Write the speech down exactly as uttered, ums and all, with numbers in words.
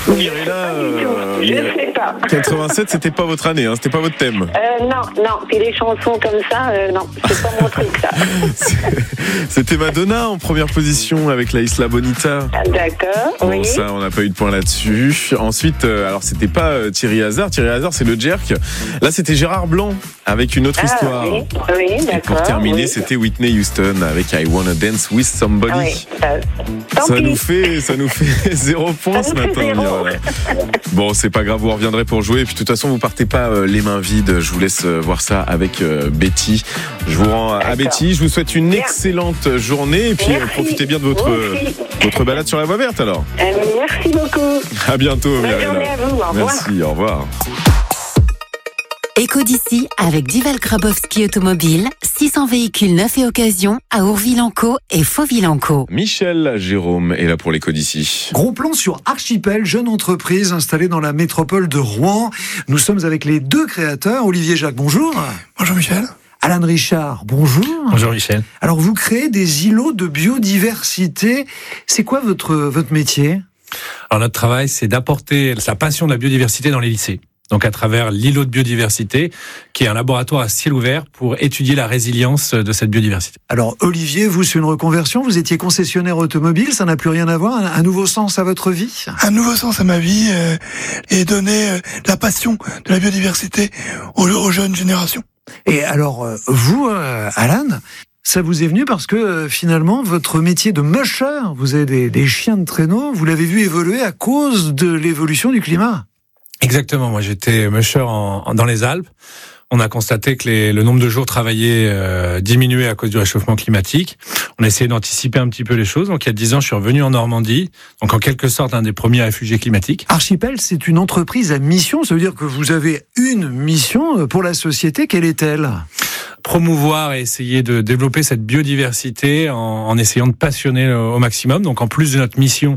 Mirella, euh, Je sais pas. quatre-vingt-sept, c'était pas votre année, hein, c'était pas votre thème. Euh, non, non. Puis les chansons comme ça, euh, non, c'est pas mon truc, ça. C'était Madonna en première position avec la Isla Bonita. Ah, d'accord, Bon, oui. ça, on n'a pas eu de point là-dessus. Ensuite, euh, alors c'était pas euh, Thierry Hazard. Thierry Hazard, c'est le Jerk. Là, c'était Gérard Blanc avec une autre Ah, histoire. oui, oui, Et d'accord. pour terminer, oui. c'était Whitney Houston avec I Wanna Dance with Somebody. Ah, oui, ça, tant Ça pis. nous fait, ça nous fait zéro point Ça ce nous fait matin. zéro. Mirella. Bon, c'est pas grave, vous reviendrez pour jouer. Et puis de toute façon, vous partez pas euh, les mains vides. Je vous laisse euh, voir ça avec euh, Betty. Je vous rends à D'accord. Betty. Je vous souhaite une Merci. excellente journée. Et puis euh, Merci. profitez bien de votre, Vous aussi. votre balade sur la voie verte alors. Euh, merci beaucoup. À bientôt, Bonne Mirella. journée à vous. Au revoir. Merci, au revoir. Éco d'ici avec Dival Grabowski Automobile, six cents véhicules neufs et occasion à Ourville-en-Caux et Fauville-en-Caux. Michel Jérôme est là pour l'éco d'ici. Gros plan sur Archipel, jeune entreprise installée dans la métropole de Rouen. Nous sommes avec les deux créateurs. Olivier Jacques, bonjour. Bonjour Michel. Alan Richard, bonjour. Bonjour Michel. Alors vous créez des îlots de biodiversité. C'est quoi votre, votre métier ? Alors notre travail, c'est d'apporter sa passion de la biodiversité dans les lycées. Donc à travers l'îlot de biodiversité, qui est un laboratoire à ciel ouvert pour étudier la résilience de cette biodiversité. Alors Olivier, vous, c'est une reconversion. Vous étiez concessionnaire automobile. Ça n'a plus rien à voir. Un, un nouveau sens à votre vie ? Un nouveau sens à ma vie euh, et donner euh, la passion de la biodiversité aux, aux jeunes générations. Et alors, euh, vous, euh, Alan, ça vous est venu parce que euh, finalement, votre métier de musher, vous avez des, des chiens de traîneau, vous l'avez vu évoluer à cause de l'évolution du climat. Exactement, moi j'étais musher en, en- dans les Alpes. On a constaté que les, le nombre de jours travaillés euh, diminuait à cause du réchauffement climatique. On a essayé d'anticiper un petit peu les choses. Donc il y a dix ans, je suis revenu en Normandie, donc en quelque sorte un des premiers réfugiés climatiques. Archipel, c'est une entreprise à mission. Ça veut dire que vous avez une mission pour la société. Quelle est-elle ? Promouvoir et essayer de développer cette biodiversité en, en essayant de passionner au maximum. Donc en plus de notre mission